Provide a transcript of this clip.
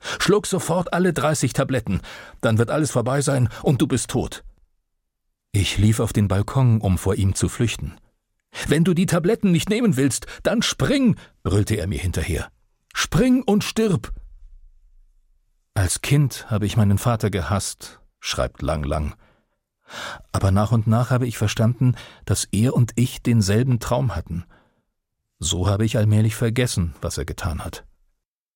Schluck sofort alle 30 Tabletten, dann wird alles vorbei sein und du bist tot.« Ich lief auf den Balkon, um vor ihm zu flüchten. »Wenn du die Tabletten nicht nehmen willst, dann spring«, brüllte er mir hinterher. »Spring und stirb!« »Als Kind habe ich meinen Vater gehasst«, schreibt Lang Lang. »Aber nach und nach habe ich verstanden, dass er und ich denselben Traum hatten. So habe ich allmählich vergessen, was er getan hat.«